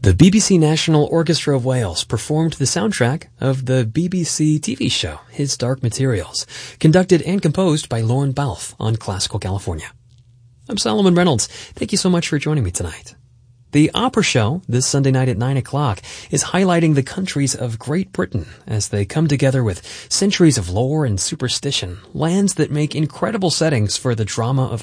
The BBC National Orchestra of Wales performed the soundtrack of the BBC TV show His Dark Materials, conducted and composed by Lorne Balfe on Classical California. I'm Solomon Reynolds. Thank you so much for joining me tonight. The Opera Show, this Sunday night at 9 o'clock, is highlighting the countries of Great Britain as they come together with centuries of lore and superstition, lands that make incredible settings for the drama of